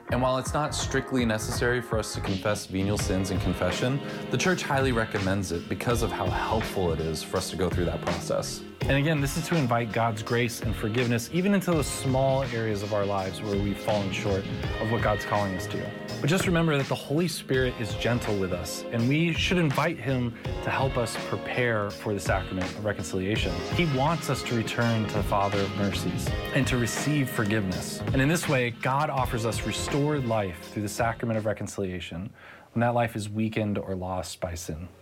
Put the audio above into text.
And while it's not strictly necessary for us to confess venial sins in confession, the church highly recommends it because of how helpful it is for us to go through that process. And again, this is to invite God's grace and forgiveness even into the small areas of our lives where we've fallen short of what God's calling us to. But just remember that the Holy Spirit is gentle with us, and we should invite him to help us prepare for the sacrament of reconciliation. He wants us to return to the Father of mercies and to receive forgiveness. And in this way, God offers us restored life through the sacrament of reconciliation when that life is weakened or lost by sin.